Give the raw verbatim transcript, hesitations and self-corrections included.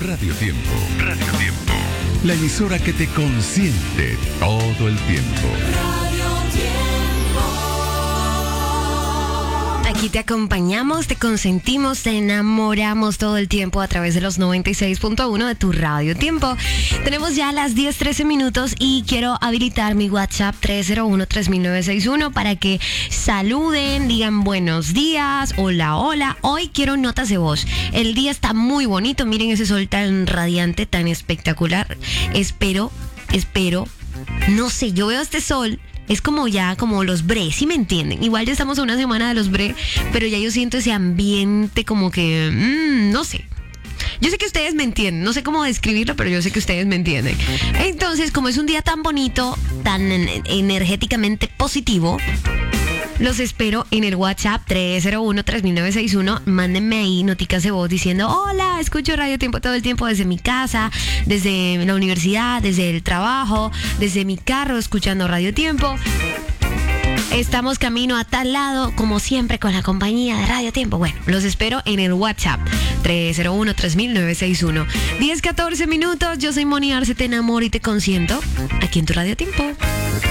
Radio Tiempo. Radio Tiempo. La emisora que te consiente todo el tiempo. Aquí te acompañamos, te consentimos, te enamoramos todo el tiempo a través de los noventa y seis punto uno de tu Radio Tiempo. Tenemos ya las diez trece minutos y quiero habilitar mi WhatsApp tres cero uno, tres mil novecientos sesenta y uno para que saluden, digan buenos días, hola, hola. Hoy quiero notas de voz. El día está muy bonito, miren ese sol tan radiante, tan espectacular. Espero, espero, no sé, yo veo este sol. Es como ya, como los bre, ¿sí me entienden? Igual ya estamos a una semana de los bre, pero ya yo siento ese ambiente como que, mmm, no sé. Yo sé que ustedes me entienden, no sé cómo describirlo, pero yo sé que ustedes me entienden. Entonces, como es un día tan bonito, tan energéticamente positivo, los espero en el WhatsApp tres cero uno, tres mil novecientos sesenta y uno. Mándenme ahí noticas de voz diciendo: hola, escucho Radio Tiempo todo el tiempo desde mi casa, desde la universidad, desde el trabajo, desde mi carro, escuchando Radio Tiempo. Estamos camino a tal lado, como siempre, con la compañía de Radio Tiempo. Bueno, los espero en el WhatsApp tres cero uno, tres mil novecientos sesenta y uno. diez catorce minutos, yo soy Moni Arce, te enamoro y te consiento aquí en tu Radio Tiempo.